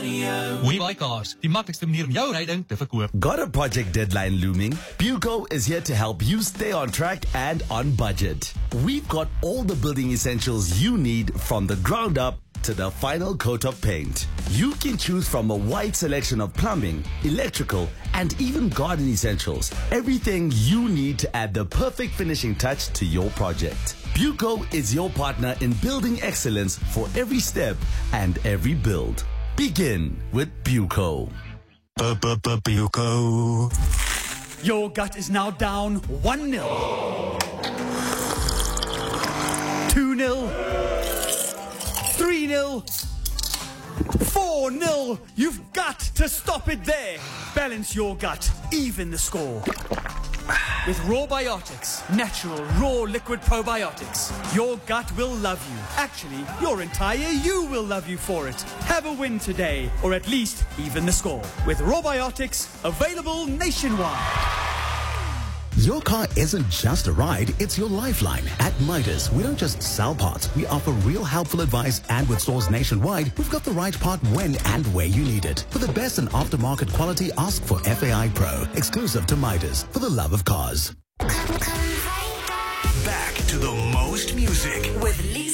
We buy cars. Die maklikste manier om jou ryding te verkoop. Got a project deadline looming? Buco is here to help you stay on track and on budget. We've got all the building essentials you need from the ground up to the final coat of paint. You can choose from a wide selection of plumbing, electrical, and even garden essentials. Everything you need to add the perfect finishing touch to your project. Buco is your partner in building excellence for every step and every build. Begin with Buco. Buco. Your gut is now down 1-0. 2-0. 3-0. 4-0. You've got to stop it there. Balance your gut. Even the score. With Rawbiotics, natural, raw liquid probiotics, your gut will love you. Actually, your entire you will love you for it. Have a win today, or at least even the score. With Rawbiotics, available nationwide. Your car isn't just a ride, it's your lifeline. At Midas, we don't just sell parts, we offer real helpful advice, and with stores nationwide, we've got the right part when and where you need it. For the best in aftermarket quality, ask for FAI Pro, exclusive to Midas, for the love of cars. Back to the most music with Lee